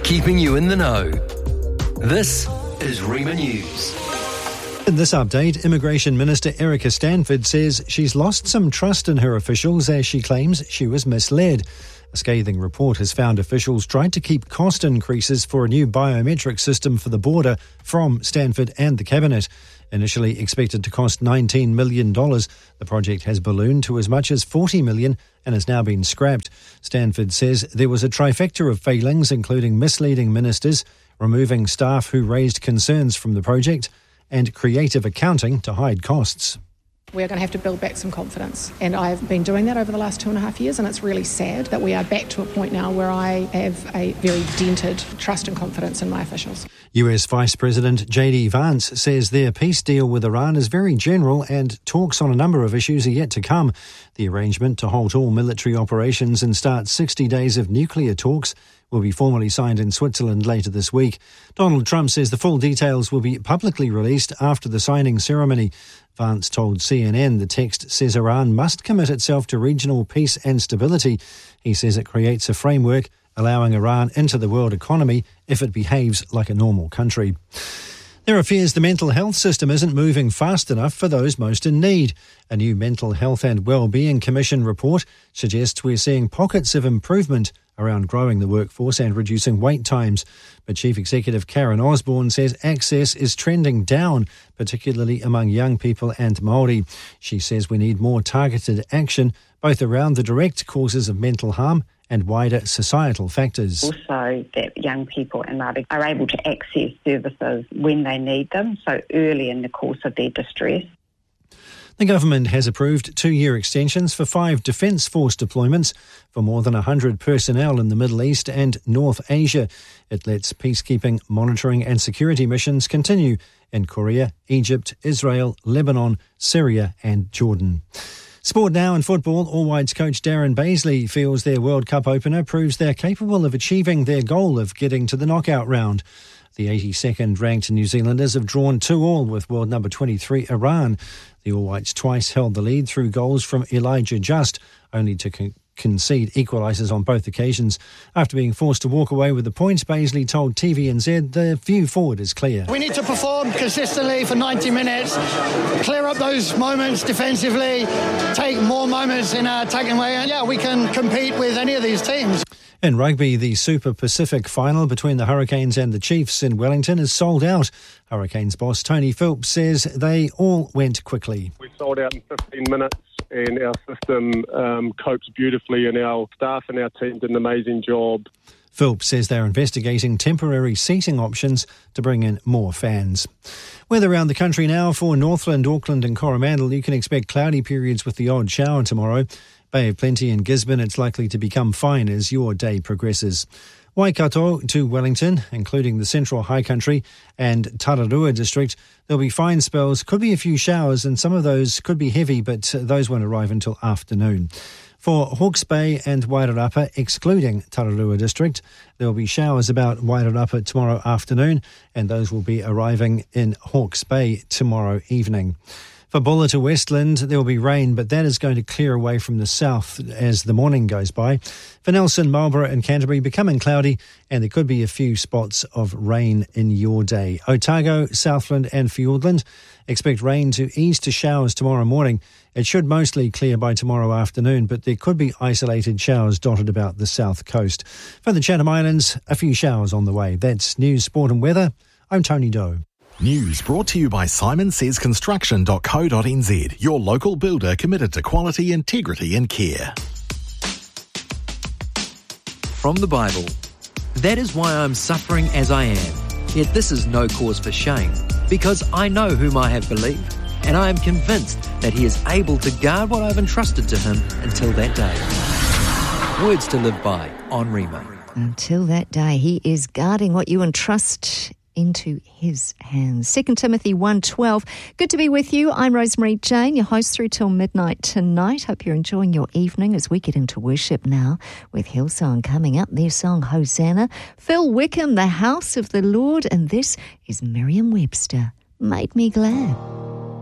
keeping you in the know. This is Rima News. In this update, Immigration Minister Erica Stanford says she's lost some trust in her officials as she claims she was misled. A scathing report has found officials tried to keep cost increases for a new biometric system for the border from Stanford and the Cabinet. Initially expected to cost $19 million, the project has ballooned to as much as $40 million and has now been scrapped. Stanford says there was a trifecta of failings, including misleading ministers, removing staff who raised concerns from the project, and creative accounting to hide costs. We're going to have to build back some confidence, and I've been doing that over the last 2.5 years, and it's really sad that we are back to a point now where I have a very dented trust and confidence in my officials. US Vice President J.D. Vance says their peace deal with Iran is very general and talks on a number of issues are yet to come. The arrangement to halt all military operations and start 60 days of nuclear talks will be formally signed in Switzerland later this week. Donald Trump says the full details will be publicly released after the signing ceremony. Vance told CNN the text says Iran must commit itself to regional peace and stability. He says it creates a framework allowing Iran into the world economy if it behaves like a normal country. There are fears the mental health system isn't moving fast enough for those most in need. A new Mental Health and Wellbeing Commission report suggests we're seeing pockets of improvement around growing the workforce and reducing wait times. But Chief Executive Karen Osborne says access is trending down, particularly among young people and Māori. She says we need more targeted action, both around the direct causes of mental harm and wider societal factors. Also that young people and Māori are able to access services when they need them, so early in the course of their distress. The government has approved 2-year extensions for 5 Defence Force deployments for more than 100 personnel in the Middle East and North Asia. It lets peacekeeping, monitoring and security missions continue in Korea, Egypt, Israel, Lebanon, Syria and Jordan. Sport now in football. All Whites coach Darren Baisley feels their World Cup opener proves they're capable of achieving their goal of getting to the knockout round. The 82nd ranked New Zealanders have drawn 2-2 with world number 23 Iran. The All Whites twice held the lead through goals from Elijah Just, only to concede equalisers on both occasions. After being forced to walk away with the points, Baisley told TVNZ the view forward is clear. We need to perform consistently for 90 minutes, clear up those moments defensively, take more moments in our attacking way, and we can compete with any of these teams. In rugby, the Super Pacific final between the Hurricanes and the Chiefs in Wellington is sold out. Hurricanes boss Tony Phillips says they all went quickly. We sold out in 15 minutes and our system copes beautifully, and our staff and our team did an amazing job. Phillips says they're investigating temporary seating options to bring in more fans. Weather around the country now for Northland, Auckland and Coromandel. You can expect cloudy periods with the odd shower tomorrow. Bay of Plenty in Gisborne, it's likely to become fine as your day progresses. Waikato to Wellington, including the Central High Country and Tararua district, there'll be fine spells, could be a few showers, and some of those could be heavy, but those won't arrive until afternoon. For Hawke's Bay and Wairarapa, excluding Tararua district, there will be showers about Wairarapa tomorrow afternoon, and those will be arriving in Hawke's Bay tomorrow evening. For Bulla to Westland, there will be rain, but that is going to clear away from the south as the morning goes by. For Nelson, Marlborough and Canterbury, becoming cloudy, and there could be a few spots of rain in your day. Otago, Southland and Fiordland, expect rain to ease to showers tomorrow morning. It should mostly clear by tomorrow afternoon, but there could be isolated showers dotted about the south coast. For the Chatham Islands, a few showers on the way. That's news, sport and weather. I'm Tony Doe. News brought to you by simonsayesconstruction.co.nz, your local builder committed to quality, integrity and care. From the Bible. That is why I'm suffering as I am. Yet this is no cause for shame, because I know whom I have believed, and I am convinced that he is able to guard what I've entrusted to him until that day. Words to live by on Rima. Until that day, he is guarding what you entrust into his hands. 2 Timothy 1:12. Good to be with you. I'm Rosemary Jane, your host through till midnight tonight. Hope you're enjoying your evening as we get into worship now with Hillsong coming up. Their song Hosanna. Phil Wickham, The House of the Lord, and this is Merriam-Webster. Made Me Glad.